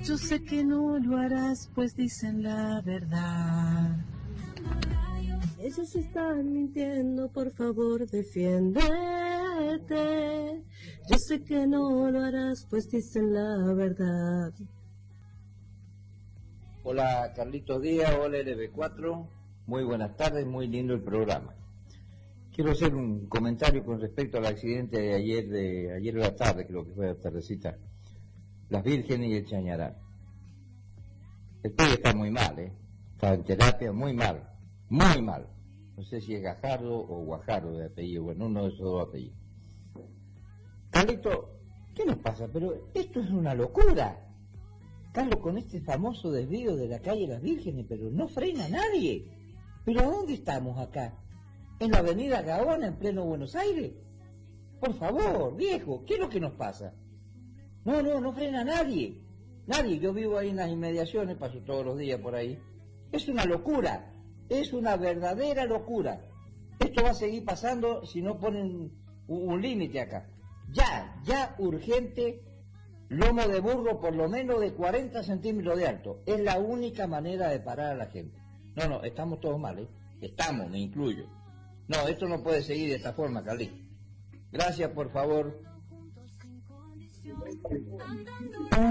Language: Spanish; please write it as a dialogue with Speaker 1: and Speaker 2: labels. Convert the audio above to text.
Speaker 1: Yo sé que no lo harás, pues dicen la verdad.
Speaker 2: Ellos están mintiendo, por favor, defiéndete. Yo sé que no lo harás, pues dicen la verdad.
Speaker 3: Hola Carlitos Díaz, hola LB4, muy buenas tardes, muy lindo el programa. Quiero hacer un comentario con respecto al accidente de ayer de la tarde, creo que fue la tardecita, Las Vírgenes y el Chañaral. El pibe está muy mal, está en terapia muy mal, no sé si es Gajardo o Guajardo de apellido, bueno, uno de esos dos apellidos. Carlito, ¿qué nos pasa? Pero esto es una locura. Carlos, con este famoso desvío de la calle Las Vírgenes, pero no frena a nadie. ¿Pero a dónde estamos acá? ¿En la avenida Gaona, en pleno Buenos Aires? Por favor, viejo, ¿qué es lo que nos pasa? No frena a nadie. Nadie, yo vivo ahí en las inmediaciones, paso todos los días por ahí. Es una locura, es una verdadera locura. Esto va a seguir pasando si no ponen un límite acá. Ya, urgente. Lomo de burro por lo menos de 40 centímetros de alto. Es la única manera de parar a la gente. No, estamos todos mal, Estamos, me incluyo. No, esto no puede seguir de esta forma, Carlito. Gracias, por favor.